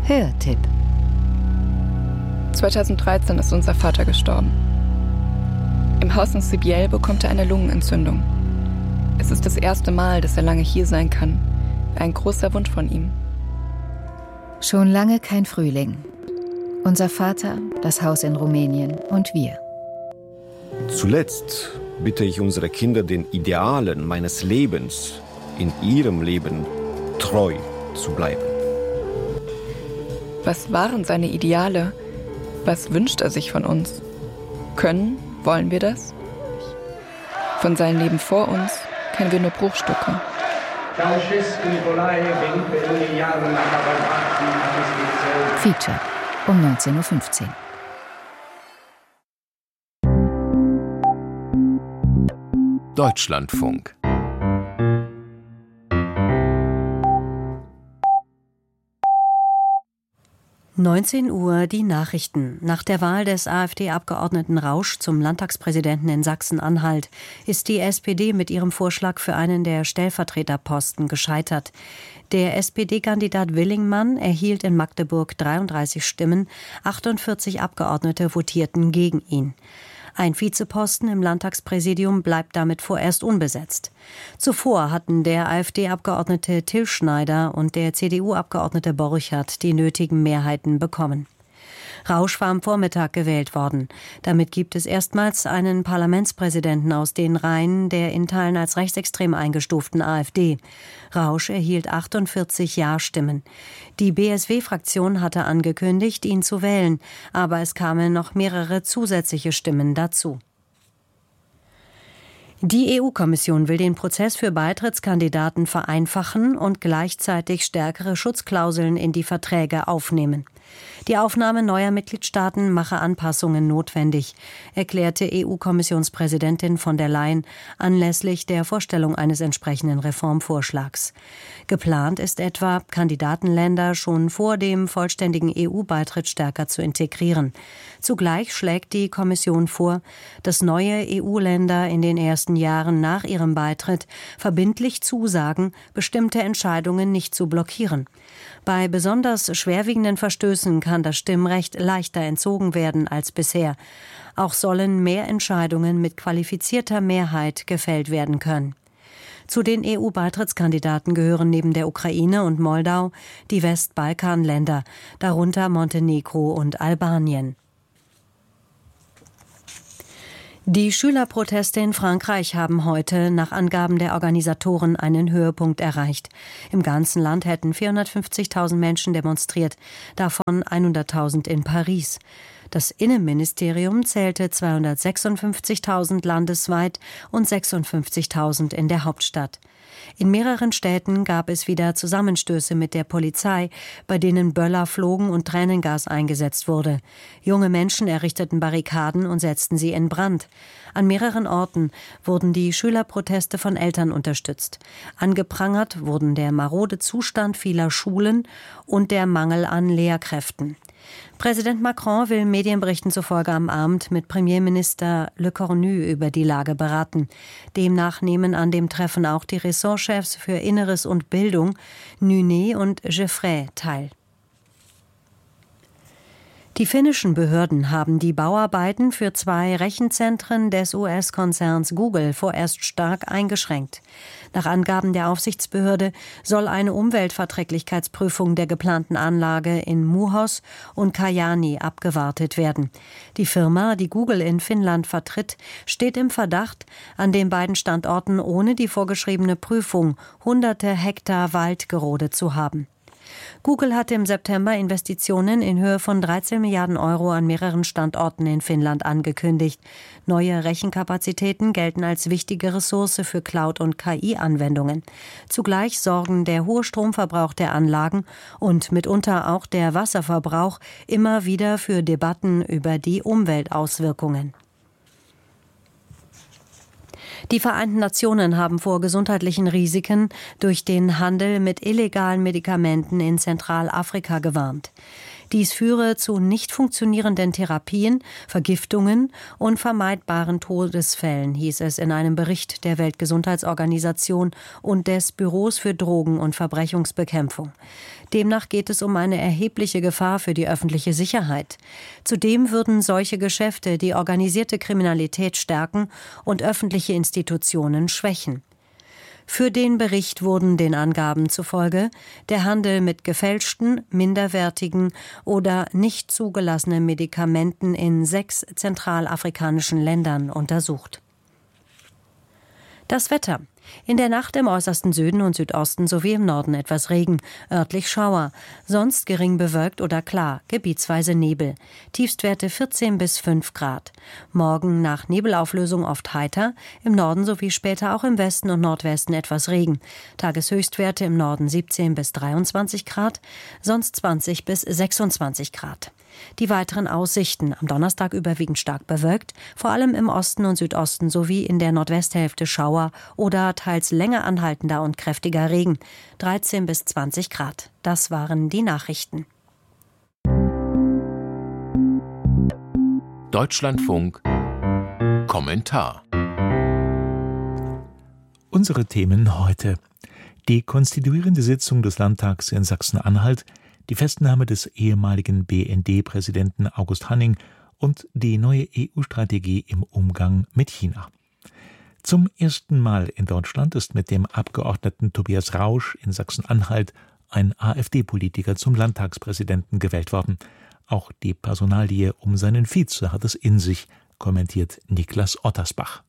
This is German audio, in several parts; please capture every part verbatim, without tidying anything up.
Hörtipp. zweitausenddreizehn ist unser Vater gestorben. Im Haus in Sibiel bekommt er eine Lungenentzündung. Es ist das erste Mal, dass er lange hier sein kann. Ein großer Wunsch von ihm. Schon lange kein Frühling. Unser Vater, das Haus in Rumänien und wir. Zuletzt bitte ich unsere Kinder, den Idealen meines Lebens in ihrem Leben treu zu bleiben. Was waren seine Ideale? Was wünscht er sich von uns? Können, wollen wir das? Von seinem Leben vor uns kennen wir nur Bruchstücke. Feature um neunzehn Uhr fünfzehn. Deutschlandfunk. neunzehn Uhr die Nachrichten. Nach der Wahl des AfD-Abgeordneten Rausch zum Landtagspräsidenten in Sachsen-Anhalt ist die S P D mit ihrem Vorschlag für einen der Stellvertreterposten gescheitert. Der S P D-Kandidat Willingmann erhielt in Magdeburg dreiunddreißig Stimmen, achtundvierzig Abgeordnete votierten gegen ihn. Ein Vizeposten im Landtagspräsidium bleibt damit vorerst unbesetzt. Zuvor hatten der AfD-Abgeordnete Till Schneider und der C D U-Abgeordnete Borchert die nötigen Mehrheiten bekommen. Rausch war am Vormittag gewählt worden. Damit gibt es erstmals einen Parlamentspräsidenten aus den Reihen der in Teilen als rechtsextrem eingestuften AfD. Rausch erhielt achtundvierzig Ja-Stimmen. Die B S W-Fraktion hatte angekündigt, ihn zu wählen, aber es kamen noch mehrere zusätzliche Stimmen dazu. Die E U-Kommission will den Prozess für Beitrittskandidaten vereinfachen und gleichzeitig stärkere Schutzklauseln in die Verträge aufnehmen. Die Aufnahme neuer Mitgliedstaaten mache Anpassungen notwendig, erklärte E U-Kommissionspräsidentin von der Leyen anlässlich der Vorstellung eines entsprechenden Reformvorschlags. Geplant ist etwa, Kandidatenländer schon vor dem vollständigen E U-Beitritt stärker zu integrieren. Zugleich schlägt die Kommission vor, dass neue E U-Länder in den ersten Jahren nach ihrem Beitritt verbindlich zusagen, bestimmte Entscheidungen nicht zu blockieren. Bei besonders schwerwiegenden Verstößen kann das Stimmrecht leichter entzogen werden als bisher. Auch sollen mehr Entscheidungen mit qualifizierter Mehrheit gefällt werden können. Zu den E U-Beitrittskandidaten gehören neben der Ukraine und Moldau die Westbalkanländer, darunter Montenegro und Albanien. Die Schülerproteste in Frankreich haben heute nach Angaben der Organisatoren einen Höhepunkt erreicht. Im ganzen Land hätten vierhundertfünfzigtausend Menschen demonstriert, davon hunderttausend in Paris. Das Innenministerium zählte zweihundertsechsundfünfzigtausend landesweit und sechsundfünfzigtausend in der Hauptstadt. In mehreren Städten gab es wieder Zusammenstöße mit der Polizei, bei denen Böller flogen und Tränengas eingesetzt wurde. Junge Menschen errichteten Barrikaden und setzten sie in Brand. An mehreren Orten wurden die Schülerproteste von Eltern unterstützt. Angeprangert wurden der marode Zustand vieler Schulen und der Mangel an Lehrkräften. Präsident Macron will Medienberichten zufolge am Abend mit Premierminister Le Cornu über die Lage beraten. Demnach nehmen an dem Treffen auch die Ressortchefs für Inneres und Bildung, Nunet und Geoffrey, teil. Die finnischen Behörden haben die Bauarbeiten für zwei Rechenzentren des U S-Konzerns Google vorerst stark eingeschränkt. Nach Angaben der Aufsichtsbehörde soll eine Umweltverträglichkeitsprüfung der geplanten Anlage in Muhos und Kajaani abgewartet werden. Die Firma, die Google in Finnland vertritt, steht im Verdacht, an den beiden Standorten ohne die vorgeschriebene Prüfung hunderte Hektar Wald gerodet zu haben. Google hatte im September Investitionen in Höhe von dreizehn Milliarden Euro an mehreren Standorten in Finnland angekündigt. Neue Rechenkapazitäten gelten als wichtige Ressource für Cloud- und K I-Anwendungen. Zugleich sorgen der hohe Stromverbrauch der Anlagen und mitunter auch der Wasserverbrauch immer wieder für Debatten über die Umweltauswirkungen. Die Vereinten Nationen haben vor gesundheitlichen Risiken durch den Handel mit illegalen Medikamenten in Zentralafrika gewarnt. Dies führe zu nicht funktionierenden Therapien, Vergiftungen und vermeidbaren Todesfällen, hieß es in einem Bericht der Weltgesundheitsorganisation und des Büros für Drogen- und Verbrechensbekämpfung. Demnach geht es um eine erhebliche Gefahr für die öffentliche Sicherheit. Zudem würden solche Geschäfte die organisierte Kriminalität stärken und öffentliche Institutionen schwächen. Für den Bericht wurden den Angaben zufolge der Handel mit gefälschten, minderwertigen oder nicht zugelassenen Medikamenten in sechs zentralafrikanischen Ländern untersucht. Das Wetter. In der Nacht im äußersten Süden und Südosten sowie im Norden etwas Regen, örtlich Schauer, sonst gering bewölkt oder klar, gebietsweise Nebel. Tiefstwerte vierzehn bis fünf Grad. Morgen nach Nebelauflösung oft heiter, im Norden sowie später auch im Westen und Nordwesten etwas Regen. Tageshöchstwerte im Norden siebzehn bis dreiundzwanzig Grad, sonst zwanzig bis sechsundzwanzig Grad. Die weiteren Aussichten: am Donnerstag überwiegend stark bewölkt, vor allem im Osten und Südosten sowie in der Nordwesthälfte Schauer oder teils länger anhaltender und kräftiger Regen, dreizehn bis zwanzig Grad. Das waren die Nachrichten. Deutschlandfunk Kommentar. Unsere Themen heute: die konstituierende Sitzung des Landtags in Sachsen-Anhalt, die Festnahme des ehemaligen B N D-Präsidenten August Hanning und die neue E U-Strategie im Umgang mit China. Zum ersten Mal in Deutschland ist mit dem Abgeordneten Tobias Rausch in Sachsen-Anhalt ein AfD-Politiker zum Landtagspräsidenten gewählt worden. Auch die Personalie um seinen Vize hat es in sich, kommentiert Niklas Ottersbach.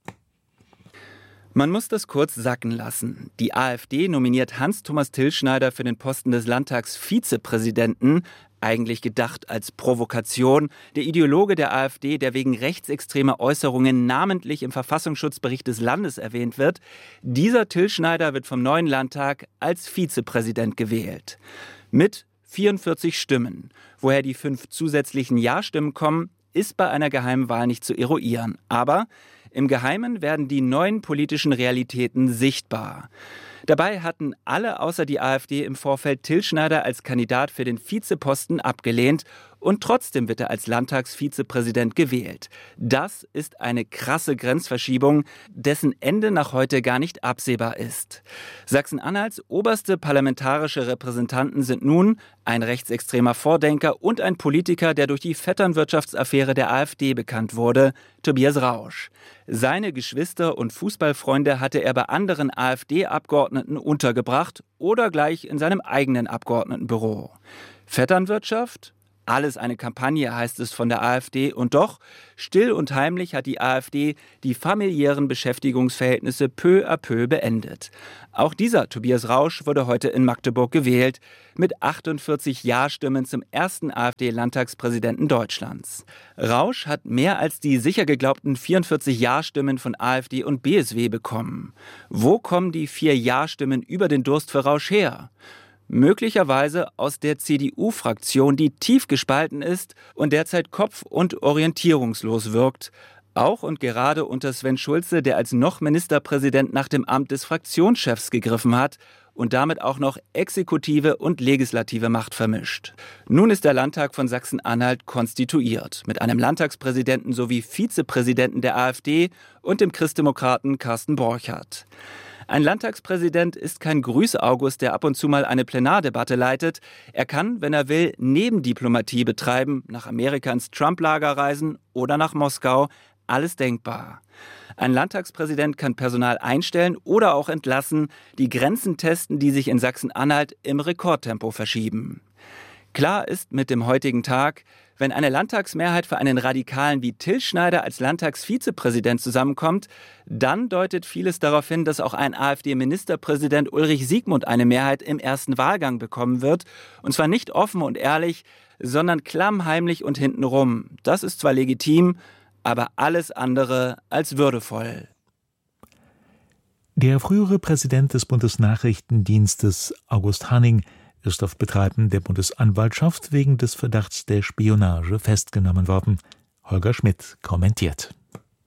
Man muss das kurz sacken lassen. Die AfD nominiert Hans-Thomas Tilschneider für den Posten des Landtagsvizepräsidenten, eigentlich gedacht als Provokation. Der Ideologe der AfD, der wegen rechtsextremer Äußerungen namentlich im Verfassungsschutzbericht des Landes erwähnt wird, dieser Tilschneider wird vom neuen Landtag als Vizepräsident gewählt. Mit vierundvierzig Stimmen. Woher die fünf zusätzlichen Ja-Stimmen kommen, ist bei einer geheimen Wahl nicht zu eruieren. Aber im Geheimen werden die neuen politischen Realitäten sichtbar. Dabei hatten alle außer die AfD im Vorfeld Tilschneider als Kandidat für den Vizeposten abgelehnt und trotzdem wird er als Landtagsvizepräsident gewählt. Das ist eine krasse Grenzverschiebung, dessen Ende nach heute gar nicht absehbar ist. Sachsen-Anhalts oberste parlamentarische Repräsentanten sind nun ein rechtsextremer Vordenker und ein Politiker, der durch die Vetternwirtschaftsaffäre der AfD bekannt wurde, Tobias Rausch. Seine Geschwister und Fußballfreunde hatte er bei anderen AfD-Abgeordneten untergebracht oder gleich in seinem eigenen Abgeordnetenbüro. Vetternwirtschaft? Alles eine Kampagne, heißt es von der AfD. Und doch, still und heimlich hat die AfD die familiären Beschäftigungsverhältnisse peu à peu beendet. Auch dieser Tobias Rausch wurde heute in Magdeburg gewählt, mit achtundvierzig Ja-Stimmen zum ersten AfD-Landtagspräsidenten Deutschlands. Rausch hat mehr als die sicher geglaubten vierundvierzig Ja-Stimmen von AfD und B S W bekommen. Wo kommen die vier Ja-Stimmen über den Durst für Rausch her? Möglicherweise aus der C D U-Fraktion, die tief gespalten ist und derzeit kopf- und orientierungslos wirkt. Auch und gerade unter Sven Schulze, der als noch Ministerpräsident nach dem Amt des Fraktionschefs gegriffen hat und damit auch noch exekutive und legislative Macht vermischt. Nun ist der Landtag von Sachsen-Anhalt konstituiert, mit einem Landtagspräsidenten sowie Vizepräsidenten der AfD und dem Christdemokraten Carsten Borchardt. Ein Landtagspräsident ist kein Grüß-August, der ab und zu mal eine Plenardebatte leitet. Er kann, wenn er will, Nebendiplomatie betreiben, nach Amerika ins Trump-Lager reisen oder nach Moskau. Alles denkbar. Ein Landtagspräsident kann Personal einstellen oder auch entlassen, die Grenzen testen, die sich in Sachsen-Anhalt im Rekordtempo verschieben. Klar ist mit dem heutigen Tag, wenn eine Landtagsmehrheit für einen Radikalen wie Tilschneider als Landtagsvizepräsident zusammenkommt, dann deutet vieles darauf hin, dass auch ein AfD-Ministerpräsident Ulrich Siegmund eine Mehrheit im ersten Wahlgang bekommen wird. Und zwar nicht offen und ehrlich, sondern klammheimlich und hintenrum. Das ist zwar legitim, aber alles andere als würdevoll. Der frühere Präsident des Bundesnachrichtendienstes, August Hanning, ist auf Betreiben der Bundesanwaltschaft wegen des Verdachts der Spionage festgenommen worden. Holger Schmidt kommentiert.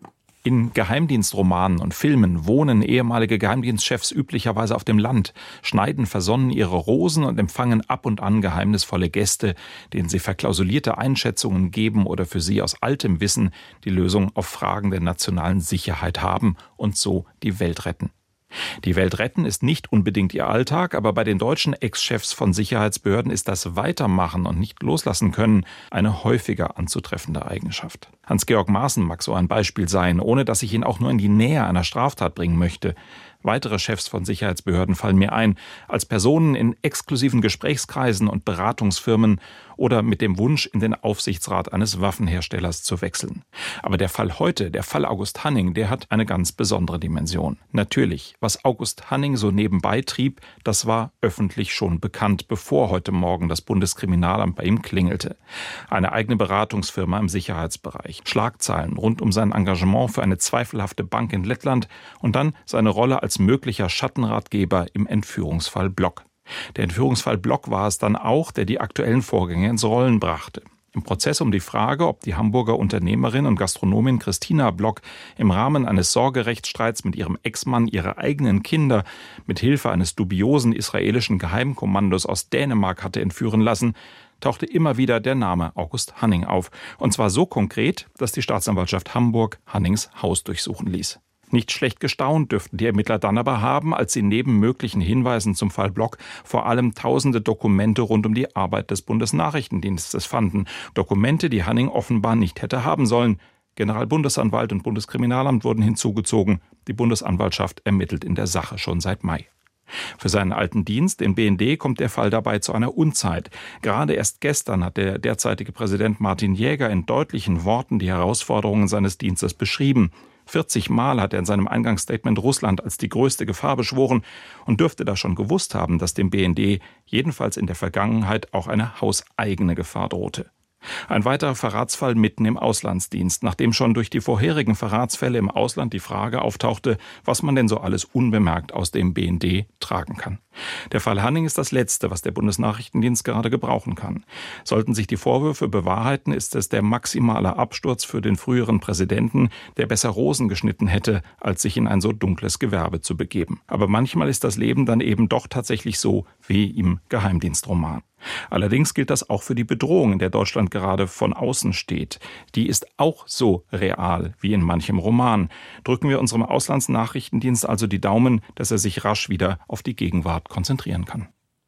In Geheimdienstromanen und Filmen wohnen ehemalige Geheimdienstchefs üblicherweise auf dem Land, schneiden versonnen ihre Rosen und empfangen ab und an geheimnisvolle Gäste, denen sie verklausulierte Einschätzungen geben oder für sie aus altem Wissen die Lösung auf Fragen der nationalen Sicherheit haben und so die Welt retten. Die Welt retten ist nicht unbedingt ihr Alltag, aber bei den deutschen Ex-Chefs von Sicherheitsbehörden ist das Weitermachen und nicht loslassen können eine häufiger anzutreffende Eigenschaft. Hans-Georg Maaßen mag so ein Beispiel sein, ohne dass ich ihn auch nur in die Nähe einer Straftat bringen möchte. Weitere Chefs von Sicherheitsbehörden fallen mir ein, als Personen in exklusiven Gesprächskreisen und Beratungsfirmen oder mit dem Wunsch, in den Aufsichtsrat eines Waffenherstellers zu wechseln. Aber der Fall heute, der Fall August Hanning, der hat eine ganz besondere Dimension. Natürlich, was August Hanning so nebenbei trieb, das war öffentlich schon bekannt, bevor heute Morgen das Bundeskriminalamt bei ihm klingelte. Eine eigene Beratungsfirma im Sicherheitsbereich, Schlagzeilen rund um sein Engagement für eine zweifelhafte Bank in Lettland und dann seine Rolle als möglicher Schattenratgeber im Entführungsfall Block. Der Entführungsfall Block war es dann auch, der die aktuellen Vorgänge ins Rollen brachte. Im Prozess um die Frage, ob die Hamburger Unternehmerin und Gastronomin Christina Block im Rahmen eines Sorgerechtsstreits mit ihrem Ex-Mann ihre eigenen Kinder mit Hilfe eines dubiosen israelischen Geheimkommandos aus Dänemark hatte entführen lassen, tauchte immer wieder der Name August Hanning auf. Und zwar so konkret, dass die Staatsanwaltschaft Hamburg Hannings Haus durchsuchen ließ. Nicht schlecht gestaunt dürften die Ermittler dann aber haben, als sie neben möglichen Hinweisen zum Fall Block vor allem tausende Dokumente rund um die Arbeit des Bundesnachrichtendienstes fanden. Dokumente, die Hanning offenbar nicht hätte haben sollen. Generalbundesanwalt und Bundeskriminalamt wurden hinzugezogen. Die Bundesanwaltschaft ermittelt in der Sache schon seit Mai. Für seinen alten Dienst, den B N D, kommt der Fall dabei zu einer Unzeit. Gerade erst gestern hat der derzeitige Präsident Martin Jäger in deutlichen Worten die Herausforderungen seines Dienstes beschrieben. vierzig Mal hat er in seinem Eingangsstatement Russland als die größte Gefahr beschworen und dürfte da schon gewusst haben, dass dem B N D jedenfalls in der Vergangenheit auch eine hauseigene Gefahr drohte. Ein weiterer Verratsfall mitten im Auslandsdienst, nachdem schon durch die vorherigen Verratsfälle im Ausland die Frage auftauchte, was man denn so alles unbemerkt aus dem B N D tragen kann. Der Fall Hanning ist das letzte, was der Bundesnachrichtendienst gerade gebrauchen kann. Sollten sich die Vorwürfe bewahrheiten, ist es der maximale Absturz für den früheren Präsidenten, der besser Rosen geschnitten hätte, als sich in ein so dunkles Gewerbe zu begeben. Aber manchmal ist das Leben dann eben doch tatsächlich so wie im Geheimdienstroman. Allerdings gilt das auch für die Bedrohung, in der Deutschland gerade von außen steht. Die ist auch so real wie in manchem Roman. Drücken wir unserem Auslandsnachrichtendienst also die Daumen, dass er sich rasch wieder auf die Gegenwart konzentrieren kann.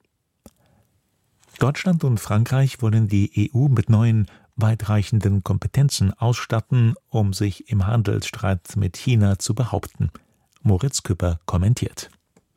Deutschland und Frankreich wollen die E U mit neuen, weitreichenden Kompetenzen ausstatten, um sich im Handelsstreit mit China zu behaupten. Moritz Küpper kommentiert.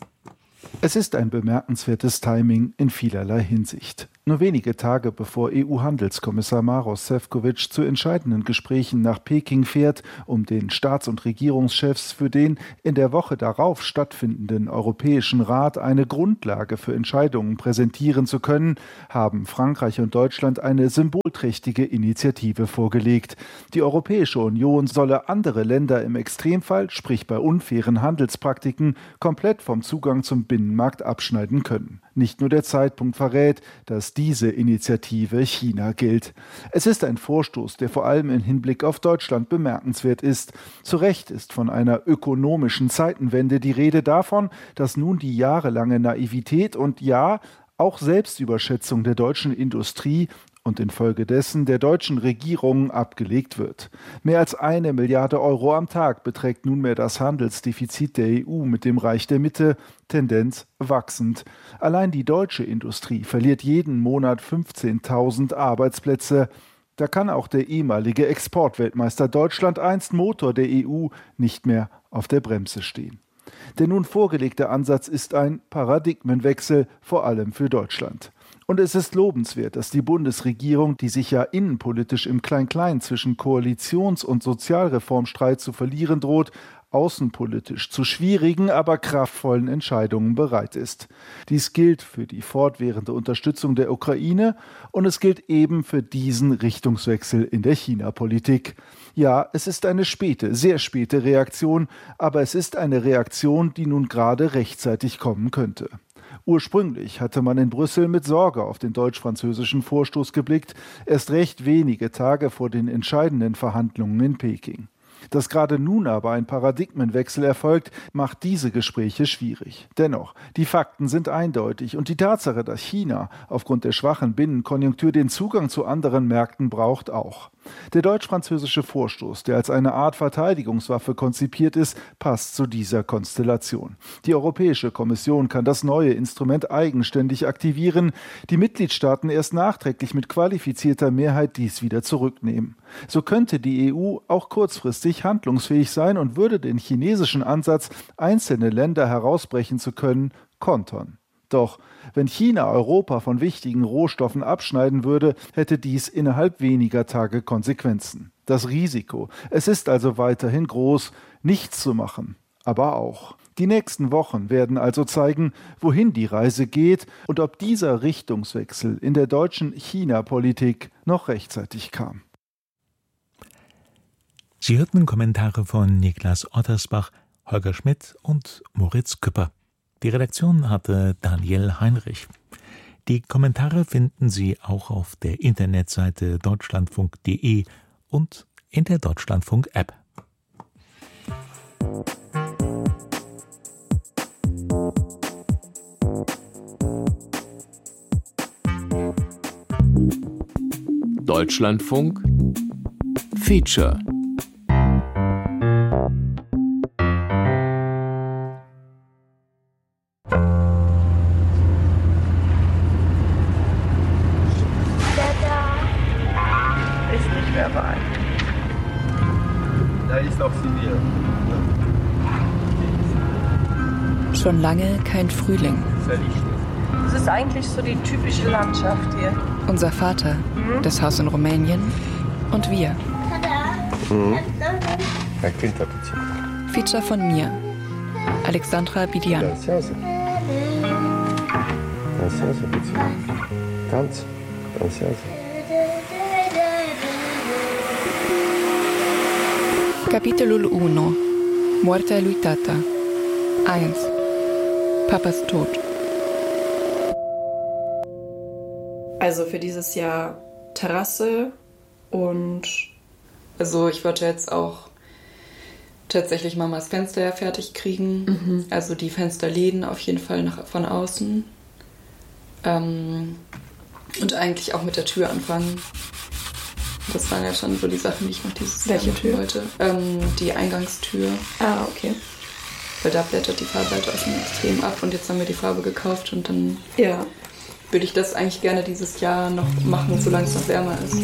Es ist ein bemerkenswertes Timing in vielerlei Hinsicht. Nur wenige Tage bevor E U-Handelskommissar Maroš Šefčovič zu entscheidenden Gesprächen nach Peking fährt, um den Staats- und Regierungschefs für den in der Woche darauf stattfindenden Europäischen Rat eine Grundlage für Entscheidungen präsentieren zu können, haben Frankreich und Deutschland eine symbolträchtige Initiative vorgelegt. Die Europäische Union solle andere Länder im Extremfall, sprich bei unfairen Handelspraktiken, komplett vom Zugang zum Binnenmarkt abschneiden können. Nicht nur der Zeitpunkt verrät, dass diese Initiative China gilt. Es ist ein Vorstoß, der vor allem im Hinblick auf Deutschland bemerkenswert ist. Zu Recht ist von einer ökonomischen Zeitenwende die Rede davon, dass nun die jahrelange Naivität und ja, auch Selbstüberschätzung der deutschen Industrie und infolgedessen der deutschen Regierung abgelegt wird. Mehr als eine Milliarde Euro am Tag beträgt nunmehr das Handelsdefizit der E U mit dem Reich der Mitte, Tendenz wachsend. Allein die deutsche Industrie verliert jeden Monat fünfzehntausend Arbeitsplätze. Da kann auch der ehemalige Exportweltmeister Deutschland, einst Motor der E U, nicht mehr auf der Bremse stehen. Der nun vorgelegte Ansatz ist ein Paradigmenwechsel, vor allem für Deutschland. Und es ist lobenswert, dass die Bundesregierung, die sich ja innenpolitisch im Klein-Klein zwischen Koalitions- und Sozialreformstreit zu verlieren droht, außenpolitisch zu schwierigen, aber kraftvollen Entscheidungen bereit ist. Dies gilt für die fortwährende Unterstützung der Ukraine und es gilt eben für diesen Richtungswechsel in der China-Politik. Ja, es ist eine späte, sehr späte Reaktion, aber es ist eine Reaktion, die nun gerade rechtzeitig kommen könnte. Ursprünglich hatte man in Brüssel mit Sorge auf den deutsch-französischen Vorstoß geblickt, erst recht wenige Tage vor den entscheidenden Verhandlungen in Peking. Dass gerade nun aber ein Paradigmenwechsel erfolgt, macht diese Gespräche schwierig. Dennoch, die Fakten sind eindeutig und die Tatsache, dass China aufgrund der schwachen Binnenkonjunktur den Zugang zu anderen Märkten braucht, auch. Der deutsch-französische Vorstoß, der als eine Art Verteidigungswaffe konzipiert ist, passt zu dieser Konstellation. Die Europäische Kommission kann das neue Instrument eigenständig aktivieren, die Mitgliedstaaten erst nachträglich mit qualifizierter Mehrheit dies wieder zurücknehmen. So könnte die E U auch kurzfristig handlungsfähig sein und würde den chinesischen Ansatz, einzelne Länder herausbrechen zu können, kontern. Doch wenn China Europa von wichtigen Rohstoffen abschneiden würde, hätte dies innerhalb weniger Tage Konsequenzen. Das Risiko, es ist also weiterhin groß, nichts zu machen, aber auch. Die nächsten Wochen werden also zeigen, wohin die Reise geht und ob dieser Richtungswechsel in der deutschen China-Politik noch rechtzeitig kam. Sie hörten Kommentare von Niklas Ottersbach, Holger Schmidt und Moritz Küpper. Die Redaktion hatte Daniel Heinrich. Die Kommentare finden Sie auch auf der Internetseite deutschlandfunk punkt de und in der Deutschlandfunk-App. Deutschlandfunk Feature. Da ist auch Sibir. Schon lange kein Frühling. Das ist eigentlich so die typische Landschaft hier. Unser Vater, mhm. das Haus in Rumänien und wir. Mhm. Feature von mir, Alexandra Bidian. Tanz. Capitolul uno. Moartea lui Tata. eins. Papas Tod. Also für dieses Jahr Terrasse und also ich wollte jetzt auch tatsächlich Mamas Fenster ja fertig kriegen. Mhm. Also die Fensterläden auf jeden Fall nach, von außen. Ähm, und eigentlich auch mit der Tür anfangen. Das waren ja schon so die Sachen, die ich noch dieses Jahr machen wollte. Ähm, die Eingangstür. Ah, okay. Weil da blättert die Farbe halt auch schon extrem ab und jetzt haben wir die Farbe gekauft und dann ja. würde ich das eigentlich gerne dieses Jahr noch machen, solange es noch wärmer ist.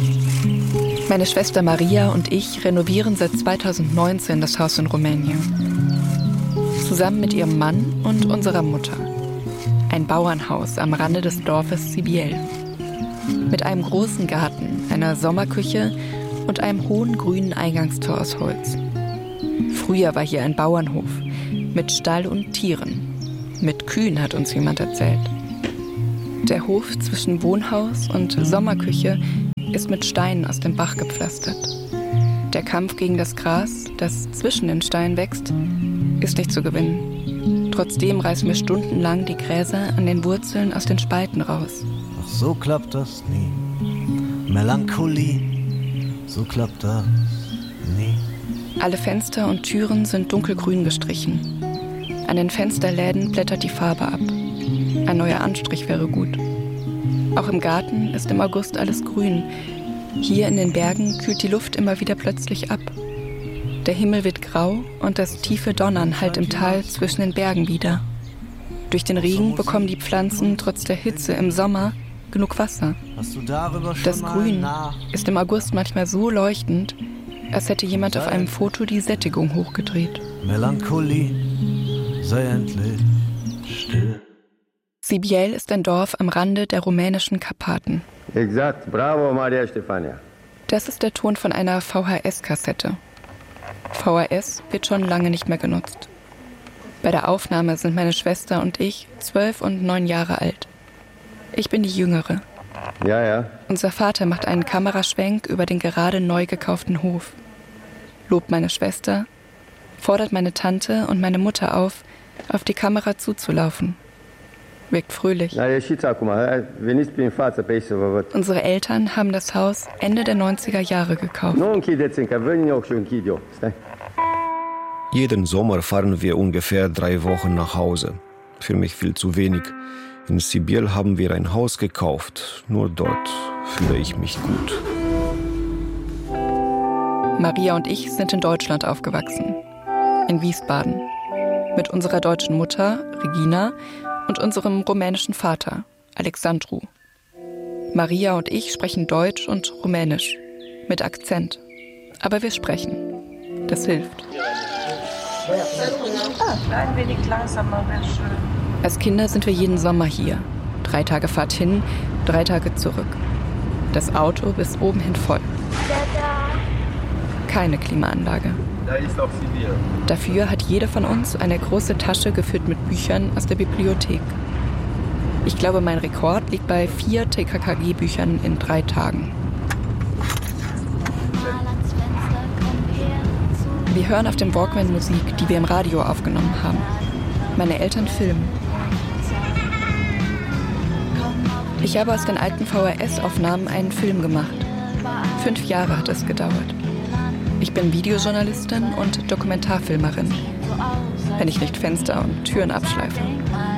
Meine Schwester Maria und ich renovieren seit zweitausendneunzehn das Haus in Rumänien. Zusammen mit ihrem Mann und unserer Mutter. Ein Bauernhaus am Rande des Dorfes Sibiel. Mit einem großen Garten, einer Sommerküche und einem hohen grünen Eingangstor aus Holz. Früher war hier ein Bauernhof mit Stall und Tieren. Mit Kühen, hat uns jemand erzählt. Der Hof zwischen Wohnhaus und Sommerküche ist mit Steinen aus dem Bach gepflastert. Der Kampf gegen das Gras, das zwischen den Steinen wächst, ist nicht zu gewinnen. Trotzdem reißen wir stundenlang die Gräser an den Wurzeln aus den Spalten raus. Doch so klappt das nie. Melancholie, so klappt das nie. Alle Fenster und Türen sind dunkelgrün gestrichen. An den Fensterläden blättert die Farbe ab. Ein neuer Anstrich wäre gut. Auch im Garten ist im August alles grün. Hier in den Bergen kühlt die Luft immer wieder plötzlich ab. Der Himmel wird grau und das tiefe Donnern hallt im Tal zwischen den Bergen wieder. Durch den Regen bekommen die Pflanzen trotz der Hitze im Sommer genug Wasser. Das Grün ist im August manchmal so leuchtend, als hätte jemand auf einem Foto die Sättigung hochgedreht. Melancholie, sei endlich still. Sibiel ist ein Dorf am Rande der rumänischen Karpaten. Exakt, bravo Maria Stefania. Das ist der Ton von einer V H S-Kassette. V H S wird schon lange nicht mehr genutzt. Bei der Aufnahme sind meine Schwester und ich zwölf und neun Jahre alt. Ich bin die Jüngere. Ja, ja. Unser Vater macht einen Kameraschwenk über den gerade neu gekauften Hof, lobt meine Schwester, fordert meine Tante und meine Mutter auf, auf die Kamera zuzulaufen. wirkt fröhlich. Unsere Eltern haben das Haus Ende der neunziger Jahre gekauft. Jeden Sommer fahren wir ungefähr drei Wochen nach Hause. Für mich viel zu wenig. In Sibiel haben wir ein Haus gekauft. Nur dort fühle ich mich gut. Maria und ich sind in Deutschland aufgewachsen. In Wiesbaden. Mit unserer deutschen Mutter, Regina, und unserem rumänischen Vater, Alexandru. Maria und ich sprechen Deutsch und Rumänisch. Mit Akzent. Aber wir sprechen. Das hilft. Ein wenig langsamer wäre schön. Als Kinder sind wir jeden Sommer hier. Drei Tage Fahrt hin, drei Tage zurück. Das Auto bis oben hin voll. Keine Klimaanlage. Dafür hat jeder von uns eine große Tasche gefüllt mit Büchern aus der Bibliothek. Ich glaube, mein Rekord liegt bei vier T K K G-Büchern in drei Tagen. Wir hören auf dem Walkman Musik, die wir im Radio aufgenommen haben. Meine Eltern filmen. Ich habe aus den alten V H S-Aufnahmen einen Film gemacht. Fünf Jahre hat es gedauert. Ich bin Videojournalistin und Dokumentarfilmerin, wenn ich nicht Fenster und Türen abschleife.